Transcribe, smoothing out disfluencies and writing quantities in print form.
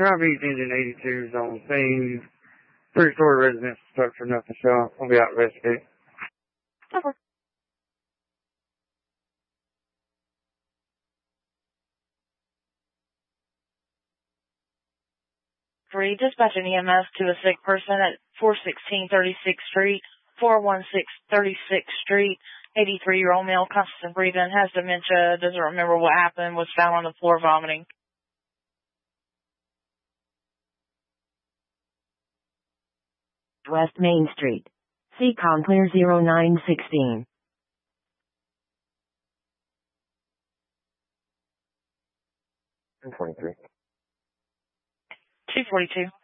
Tri-Beach Engine 82 is on scene. Three-story residential structure, nothing shot. We'll be out to investigate. Over. 3, dispatching EMS to a sick person at 416 36th Street, 416 36th Street. 83-year-old male, constant breathing, has dementia, doesn't remember what happened, was found on the floor vomiting. West Main Street. CCOM clear 0916. 243. 242.